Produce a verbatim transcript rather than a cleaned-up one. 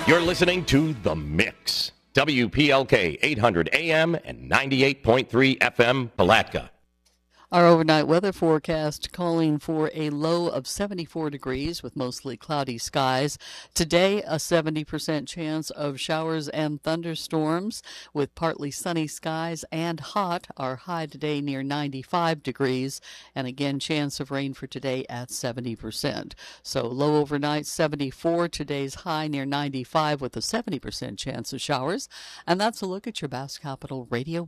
You're listening to The Mix. W P L K eight hundred A M and ninety-eight point three F M, Palatka. Our overnight weather forecast calling for a low of seventy-four degrees with mostly cloudy skies. Today, a seventy percent chance of showers and thunderstorms with partly sunny skies and hot. Our high today near ninety-five degrees, and again, chance of rain for today at seventy percent. So low overnight seventy-four, today's high near ninety-five with a seventy percent chance of showers. And that's a look at your Bass Capital Radio